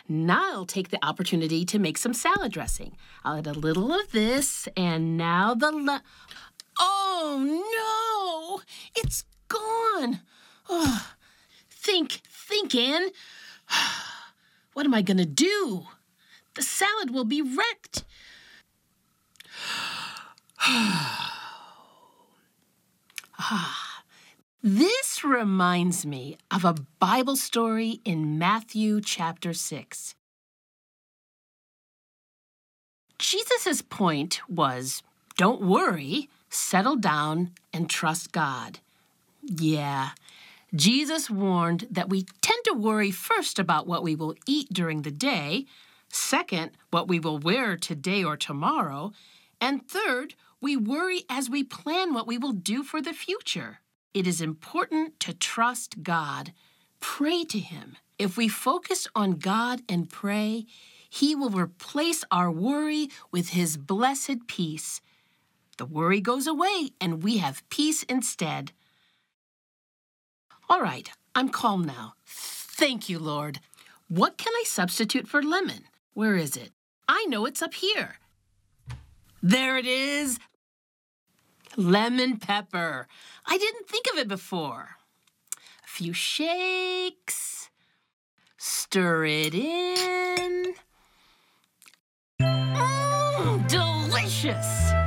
Now I'll take the opportunity to make some salad dressing. I'll add a little of this, and now oh, no! It's gone! Oh, think, Ann. What am I going to do? The salad will be wrecked. This reminds me of a Bible story in Matthew chapter 6. Jesus' point was, don't worry, settle down, and trust God. Yeah, Jesus warned that we tend to worry first about what we will eat during the day, second, what we will wear today or tomorrow, and third, we worry as we plan what we will do for the future. It is important to trust God. Pray to Him. If we focus on God and pray, He will replace our worry with His blessed peace. The worry goes away and we have peace instead. All right, I'm calm now. Thank you, Lord. What can I substitute for lemon? Where is it? I know it's up here. There it is. Lemon pepper. I didn't think of it before. A few shakes. Stir it in. Delicious!